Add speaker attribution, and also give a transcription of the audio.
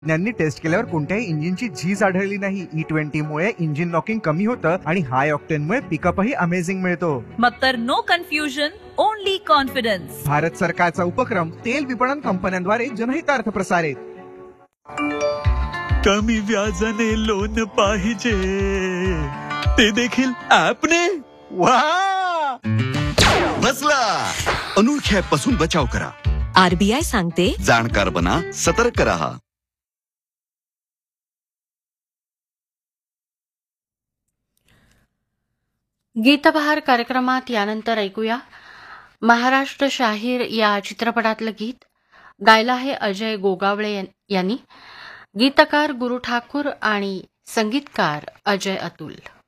Speaker 1: त्यांनी टेस्ट केल्यावर कोणत्याही इंजिनची झीज आढळली नाही. E20 मुळे इंजिन नॉकिंग कमी होतं आणि हाय ऑक्टेनमुळे पिकअपही अमेझिंग मिळतो.
Speaker 2: मग तर no confusion, only confidence.
Speaker 1: Bharat सरकारचा उपक्रम तेल विपणन कंपन्यांद्वारे जनहितार्थ प्रसारित.
Speaker 3: कमी व्याजाने लोन पाहिजे, ते देखील ॲपने. वा,
Speaker 4: बसला. अनोळखी ॲप पासून बचाव करा.
Speaker 5: RBI सांगते,
Speaker 4: जाणकार बना, सतर्क रहा.
Speaker 6: गीतबहार कार्यक्रमात यानंतर ऐकूया महाराष्ट्र शाहीर या चित्रपटातलं गीत. गायला आहे अजय गोगावळे यांनी. गीतकार गुरु ठाकूर आणि संगीतकार अजय अतुल.